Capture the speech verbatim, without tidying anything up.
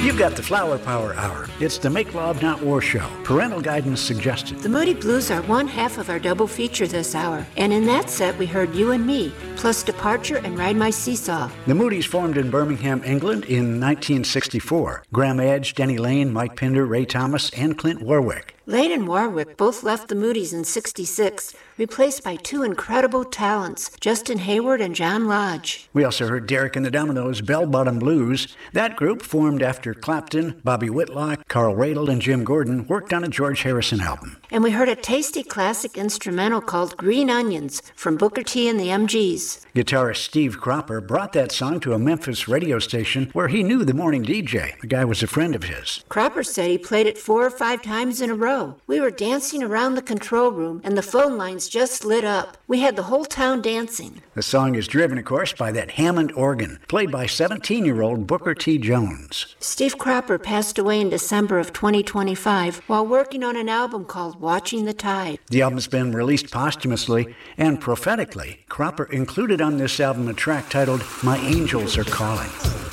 You've got the Flower Power Hour. It's the Make Love Not War show. Parental guidance suggested. The Moody Blues are one half of our double feature this hour. And in that set, we heard You and Me, plus Departure and Ride My Seesaw. The Moody's formed in Birmingham, England in nineteen sixty-four. Graham Edge, Denny Lane, Mike Pinder, Ray Thomas, and Clint Warwick. Lane and Warwick both left the Moody's in sixty-six, replaced by two incredible talents, Justin Hayward and John Lodge. We also heard Derek and the Dominoes, Bell Bottom Blues. That group, formed after Clapton, Bobby Whitlock, Carl Radle, and Jim Gordon, worked on a George Harrison album. And we heard a tasty classic instrumental called Green Onions from Booker T and the M Gs. Guitarist Steve Cropper brought that song to a Memphis radio station where he knew the morning D J. The guy was a friend of his. Cropper said he played it four or five times in a row. We were dancing around the control room, and the phone lines just lit up. We had the whole town dancing. The song is driven, of course, by that Hammond organ, played by seventeen-year-old Booker T. Jones. Steve Cropper passed away in December of twenty twenty-five while working on an album called Watching the Tide. The album's been released posthumously, and prophetically, Cropper included on this album a track titled My Angels Are Calling.